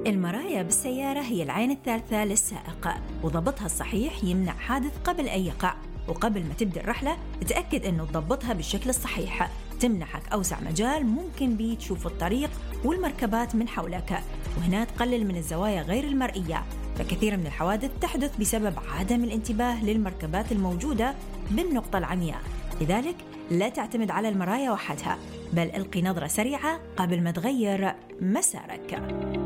المرايا بالسيارة هي العين الثالثة للسائق، وضبطها الصحيح يمنع حادث قبل أن يقع. وقبل ما تبدأ الرحلة تأكد أنه تضبطها بالشكل الصحيح، تمنحك أوسع مجال ممكن بيه تشوف الطريق والمركبات من حولك، وهنا تقلل من الزوايا غير المرئية. فكثير من الحوادث تحدث بسبب عدم الانتباه للمركبات الموجودة بالنقطة العمياء. لذلك لا تعتمد على المرايا وحدها، بل القي نظرة سريعة قبل ما تغير مسارك.